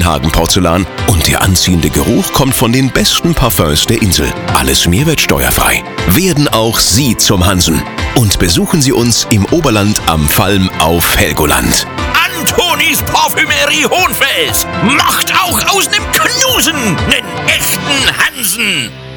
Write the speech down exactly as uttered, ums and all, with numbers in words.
Hagen-Porzellan und der anziehende Geruch kommt von den besten Parfums der Insel. Alles mehrwertsteuerfrei. Werden auch Sie zum Hansen und besuchen Sie uns im Oberland am Falm auf Helgoland. Antonis Parfümerie Hohenfels macht auch aus nem Knusen nen echten Hansen.